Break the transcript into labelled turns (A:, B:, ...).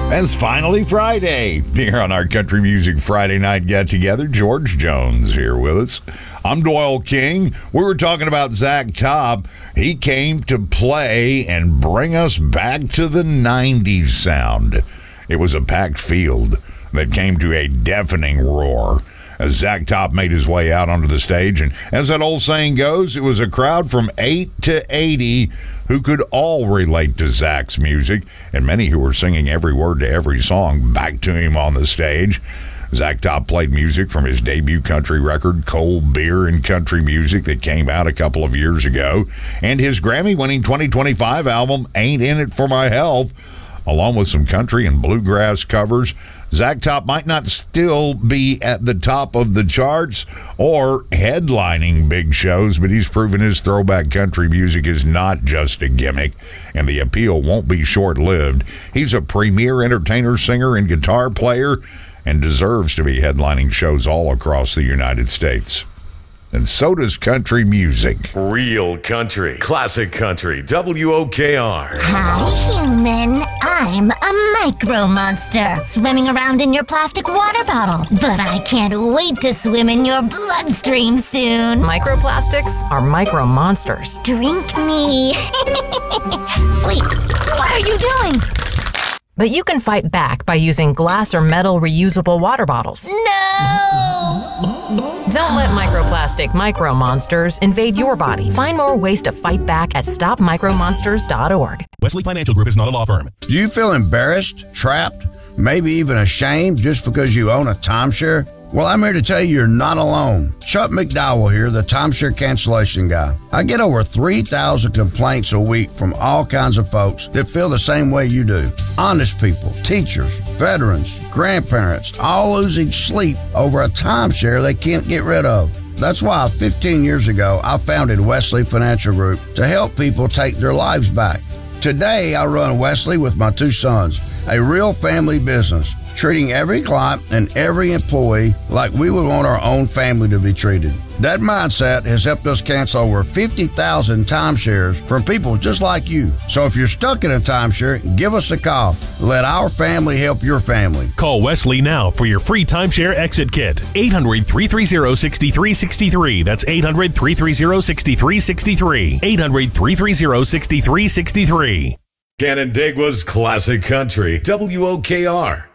A: It's finally Friday here on our Country Music Friday Night Get-Together. George Jones here with us. I'm Doyle King. We were talking about Zach Top. He came to play and bring us back to the 90s sound. It was a packed field that came to a deafening roar as Zach Top made his way out onto the stage. And as that old saying goes, it was a crowd from 8 to 80 who could all relate to Zach's music, and many who were singing every word to every song back to him on the stage. Zach Top played music from his debut country record, Cold Beer and Country Music, that came out a couple of years ago, and his Grammy-winning 2025 album, Ain't In It For My Health, along with some country and bluegrass covers. Zach Top might not still be at the top of the charts or headlining big shows, but he's proven his throwback country music is not just a gimmick, and the appeal won't be short-lived. He's a premier entertainer, singer, and guitar player, and deserves to be headlining shows all across the United States. And so does country music.
B: Real country. Classic country. WOKR.
C: Hi, human. I'm a micro monster swimming around in your plastic water bottle. But I can't wait to swim in your bloodstream soon.
D: Microplastics are micro monsters.
C: Drink me. Wait, what are you doing?
D: But you can fight back by using glass or metal reusable water bottles.
C: No!
D: Don't let microplastic micro monsters invade your body. Find more ways to fight back at stopmicromonsters.org.
E: Wesley Financial Group is not a law firm.
F: Do you feel embarrassed, trapped, maybe even ashamed just because you own a timeshare? Well, I'm here to tell you you're not alone. Chuck McDowell here, the timeshare cancellation guy. I get over 3,000 complaints a week from all kinds of folks that feel the same way you do. Honest people, teachers, veterans, grandparents, all losing sleep over a timeshare they can't get rid of. That's why 15 years ago, I founded Wesley Financial Group to help people take their lives back. Today, I run Wesley with my two sons, a real family business, treating every client and every employee like we would want our own family to be treated. That mindset has helped us cancel over 50,000 timeshares from people just like you. So if you're stuck in a timeshare, give us a call. Let our family help your family.
E: Call Wesley now for your free timeshare exit kit. 800-330-6363. That's 800-330-6363. 800-330-6363.
B: Canandaigua's Classic Country. WOKR.